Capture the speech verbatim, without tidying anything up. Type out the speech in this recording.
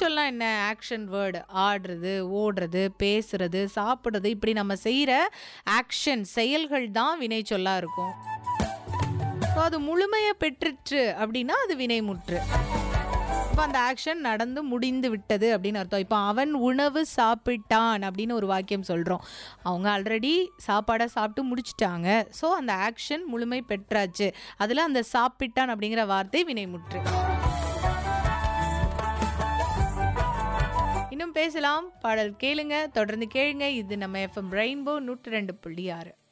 வினைச்சொல்லாம் என்ன? Action word. ஆடுறது, ஓடுறது, பேசுறது, சாப்பிடுறது இப்படி நம்ம செய்யற ஆக்ஷன் செயல்கள் தான் வினைச்சொல்லா இருக்கும். ஸோ அது முழுமைய பெற்றுற்று அப்படின்னா அது வினைமுற்று. இப்போ அந்த ஆக்ஷன் நடந்து முடிந்து விட்டது அப்படின்னு அர்த்தம். இப்போ அவன் உணவு சாப்பிட்டான் அப்படின்னு ஒரு வாக்கியம் சொல்கிறோம். அவங்க ஆல்ரெடி சாப்பாடை சாப்பிட்டு முடிச்சிட்டாங்க. ஸோ அந்த ஆக்ஷன் முழுமை பெற்றாச்சு. அதில் அந்த சாப்பிட்டான் அப்படிங்கிற வார்த்தை வினைமுற்று. இன்னும் பேசலாம். பாடல் கேளுங்க, தொடர்ந்து கேளுங்க. இது நம்ம எஃப்எம் ரெயின்போ நூற்றி ரெண்டு புள்ளி ஆறு.